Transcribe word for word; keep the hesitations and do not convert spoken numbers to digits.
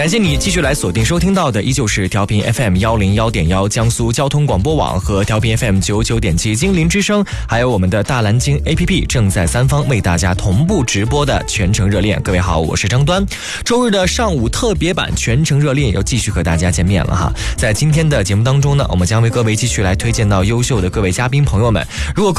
感谢你继续来锁定收听到的依旧是调频 F M 一零一点一 江苏交通广播网和调频 F M 九十九点七金陵之声，还有我们的大蓝鲸 A P P 正在三方为大家同步直播的全程热恋。各位好，我是张端。周日的上午特别版全程热恋要继续和大家见面了哈。在今天的节目当中呢，我们将为各位继续来推荐到优秀的各位嘉宾朋友们。如果